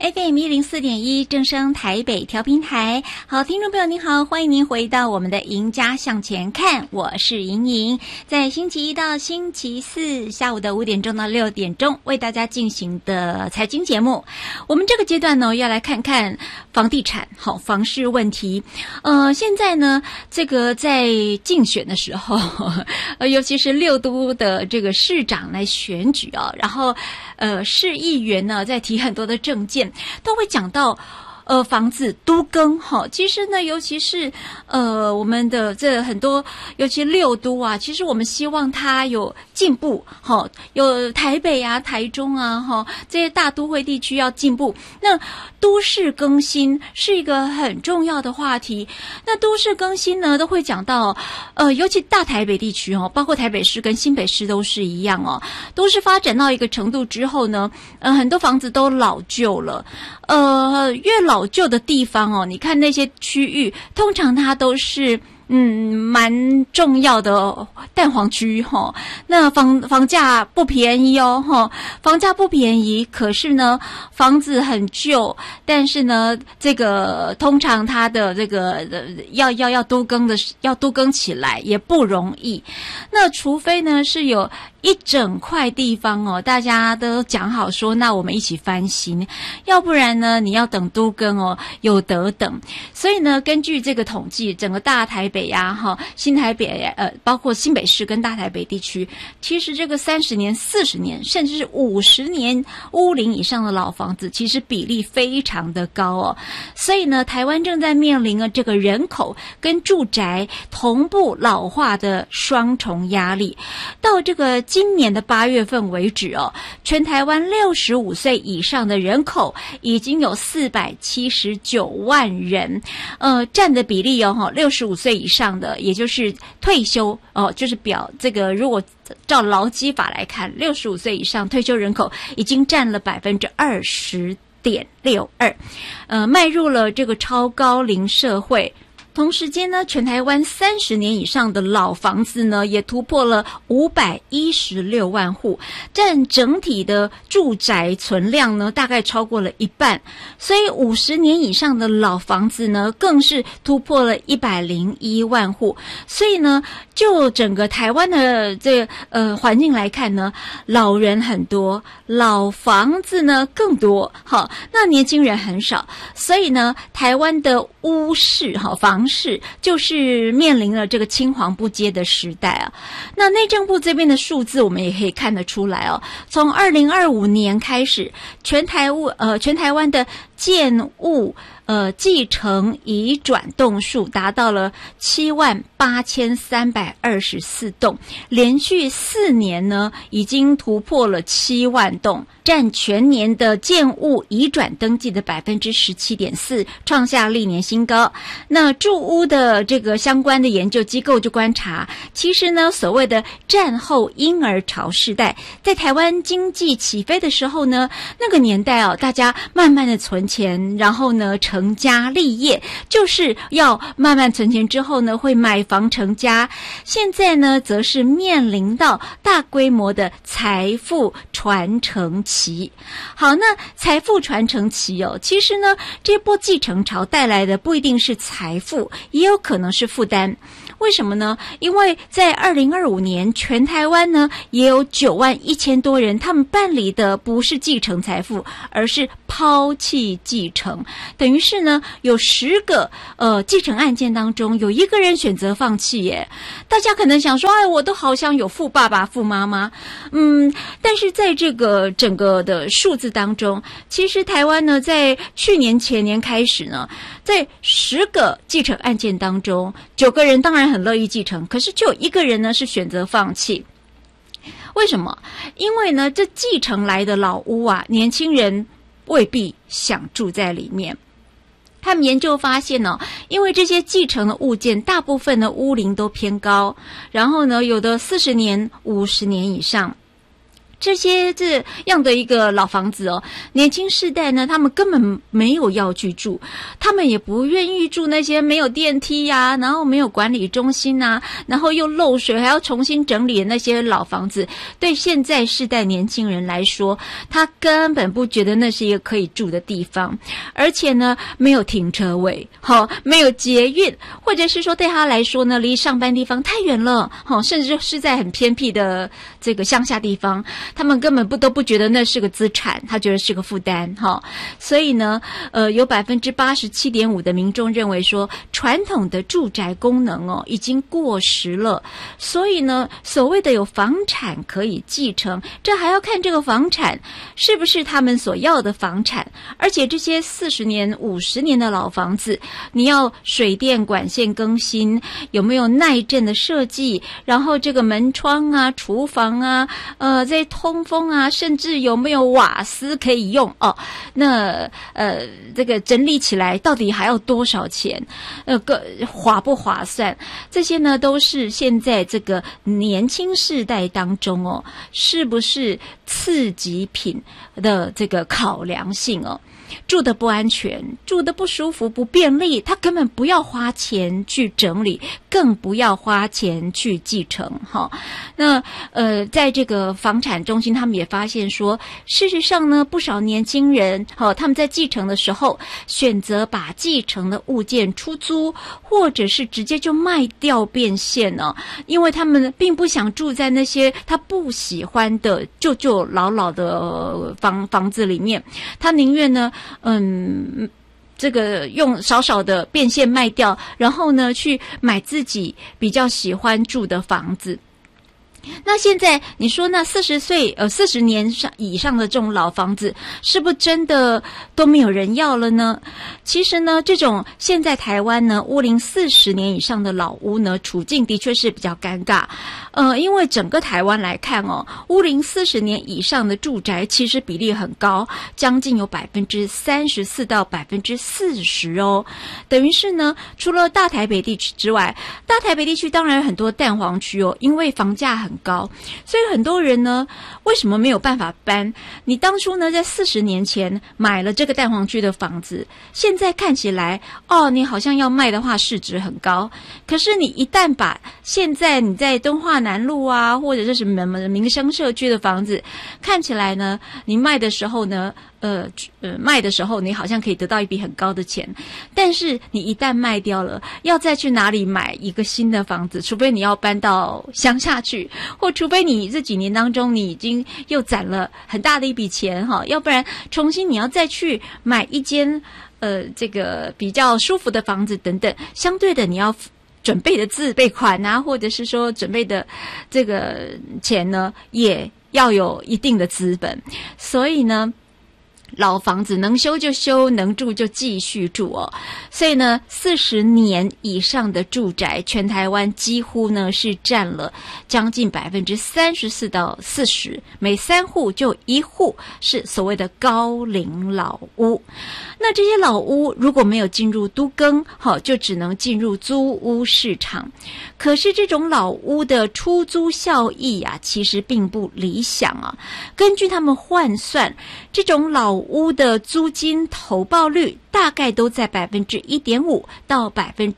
FM104.1正声台北调频台。好，听众朋友您好，欢迎您回到我们的赢家向前看，我是莹莹，在星期一到星期四下午的5点钟到6点钟为大家进行的财经节目。我们这个阶段呢，要来看看房地产房市问题。现在呢，这个在竞选的时候，尤其是6都的这个市长来选举啊，然后市议员呢在提很多的政见，都会讲到房子都更哈。其实呢，尤其是我们的这很多，尤其6都啊，其实我们希望它有进步哈，有台北啊、台中啊哈这些大都会地区要进步。那都市更新是一个很重要的话题。那都市更新呢，都会讲到尤其大台北地区哦，包括台北市跟新北市都是一样哦。都市发展到一个程度之后呢，很多房子都老旧了。越老旧的地方哦，你看那些区域，通常它都是蛮重要的蛋黄区哈。那房价不便宜哦哈，房价不便宜，可是呢房子很旧，但是呢这个通常它的这个要都更起来也不容易。那除非呢是有一整块地方哦，大家都讲好说，那我们一起翻新，要不然呢你要等都更哦，有得等。所以呢，根据这个统计，整个大台北呀、新台北包括新北市跟大台北地区，其实这个30年、40年，甚至是50年屋龄以上的老房子，其实比例非常的高哦。所以呢，台湾正在面临这个人口跟住宅同步老化的双重压力。到这个今年的8月份为止哦，全台湾65岁以上的人口已经有479万人，占的比例哦，65岁以上的，也就是退休哦，就是这个如果照劳基法来看，65岁以上退休人口已经占了20.62%，迈入了这个超高龄社会。同时间呢，全台湾30年以上的老房子呢，也突破了516万户，占整体的住宅存量呢，大概超过了一半。所以50年以上的老房子呢，更是突破了101万户。所以呢，就整个台湾的这环境来看呢，老人很多，老房子呢更多，好，那年轻人很少。所以呢，台湾的屋市房市就是面临了这个青黄不接的时代啊。那内政部这边的数字我们也可以看得出来哦，从2025年开始，全台湾的建物继承移转栋数达到了78324栋，连续4年呢已经突破了7万栋，占全年的建物移转登记的17.4%，创下历年新高。那住屋的这个相关的研究机构就观察，其实呢所谓的战后婴儿潮世代，在台湾经济起飞的时候呢，那个年代大家慢慢的存钱，然后呢成家立业，就是要慢慢存钱之后呢会买房成家。现在呢则是面临到大规模的财富传承期。好，那财富传承期其实呢这波继承潮带来的不一定是财富，也有可能是负担。为什么呢？因为在2025年，全台湾呢也有91000多人，他们办理的不是继承财富，而是抛弃继承。等于是呢，有10个继承案件当中，有1个人选择放弃耶。大家可能想说，我都好想有富爸爸、富妈妈，但是在这个整个的数字当中，其实台湾呢，在去年前年开始呢，在10个继承案件当中，9个人当然很乐意继承，可是就有1个人呢是选择放弃。为什么？因为呢，这继承来的老屋啊，年轻人未必想住在里面。他们研究发现呢，因为这些继承的物件大部分的屋龄都偏高，然后呢有的40年、50年以上， 这样的一个老房子哦，年轻世代呢，他们根本没有要去住，他们也不愿意住那些没有电梯呀，然后没有管理中心啊，然后又漏水还要重新整理的那些老房子。对现在世代年轻人来说，他根本不觉得那是一个可以住的地方，而且呢，没有停车位，没有捷运，或者是说对他来说呢，离上班地方太远了，甚至是在很偏僻的这个乡下地方。他们根本都不觉得那是个资产，他觉得是个负担，所以呢，有 87.5% 的民众认为说，传统的住宅功能已经过时了，所以呢，所谓的有房产可以继承，这还要看这个房产是不是他们所要的房产，而且这些40年、50年的老房子，你要水电管线更新，有没有耐震的设计，然后这个门窗啊、厨房啊，在通风啊，甚至有没有瓦斯可以用哦？那这个整理起来到底还要多少钱？划不划算？这些呢，都是现在这个年轻世代当中哦，是不是次级品的这个考量性哦？住得不安全，住得不舒服、不便利，他根本不要花钱去整理，更不要花钱去继承哈。那在这个房产中心，他们也发现说，事实上呢，不少年轻人他们在继承的时候，选择把继承的物件出租，或者是直接就卖掉变现呢，因为他们并不想住在那些他不喜欢的旧老的房子里面，他宁愿呢这个用少少的变现卖掉，然后呢去买自己比较喜欢住的房子。那现在你说那40年以上的这种老房子，是不是真的都没有人要了呢？其实呢，这种现在台湾呢屋龄40年以上的老屋呢，处境的确是比较尴尬。因为整个台湾来看哦，屋龄40年以上的住宅其实比例很高，将近有34%到40%哦。等于是呢，除了大台北地区之外，大台北地区当然有很多蛋黄区哦，因为房价很高，所以很多人呢，为什么没有办法搬？你当初呢，在40年前买了这个蛋黄区的房子，现在看起来你好像要卖的话市值很高，可是你一旦把现在你在敦化南路啊，或者是什么民生社区的房子，看起来呢，你卖的时候呢，卖的时候你好像可以得到一笔很高的钱，但是你一旦卖掉了，要再去哪里买一个新的房子？除非你要搬到乡下去，或除非你这几年当中你已经又攒了很大的一笔钱哈，要不然重新你要再去买一间这个比较舒服的房子等等，相对的你要准备的自备款啊，或者是说准备的这个钱呢，也要有一定的资本，所以呢，老房子能修就修，能住就继续住哦。所以呢，40年以上的住宅，全台湾几乎呢是占了将近34%到40%，每3户就1户是所谓的高龄老屋。那这些老屋如果没有进入都更，就只能进入租屋市场。可是这种老屋的出租效益啊，其实并不理想啊。根据他们换算，这种老屋的租金投报率大概都在 1.5% 到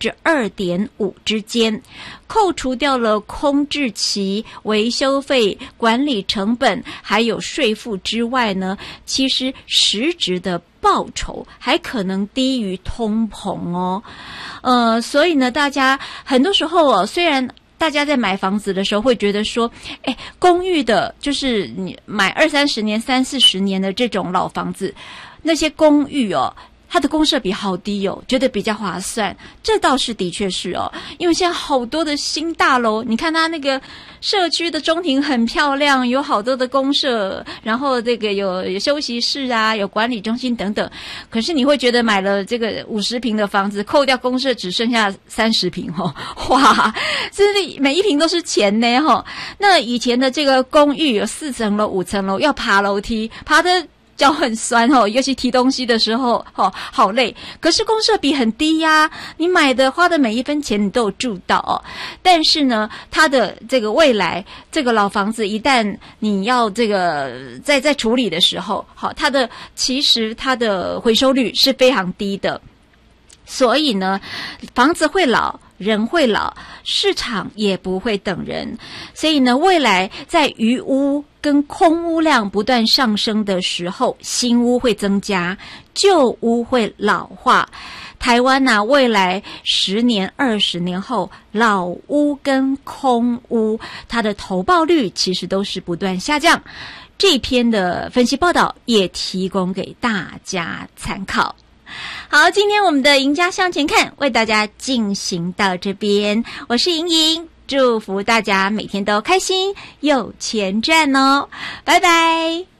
2.5% 之间，扣除掉了空置期、维修费、管理成本还有税负之外呢，其实实质的报酬还可能低于通膨哦。所以呢，大家很多时候虽然大家在买房子的时候会觉得说，公寓的就是你买20-30年、30-40年的这种老房子，那些公寓它的公设比好低觉得比较划算，这倒是的确是因为现在好多的新大楼，你看它那个社区的中庭很漂亮，有好多的公设，然后这个有休息室啊，有管理中心等等，可是你会觉得买了这个50坪的房子，扣掉公设只剩下30坪哇，这每一坪都是钱呢那以前的这个公寓有4层楼、5层楼，要爬楼梯，爬的脚很酸哦，尤其提东西的时候哦，好累。可是公设比很低呀，你花的每一分钱你都有住到哦。但是呢，它的这个未来这个老房子一旦你要这个在处理的时候，好，其实它的回收率是非常低的。所以呢，房子会老，人会老，市场也不会等人。所以呢，未来在余屋跟空屋量不断上升的时候，新屋会增加，旧屋会老化。台湾未来10年、20年后，老屋跟空屋它的投报率其实都是不断下降。这篇的分析报道也提供给大家参考。好，今天我们的赢家向前看为大家进行到这边，我是莹莹，祝福大家每天都开心有钱赚哦，拜拜。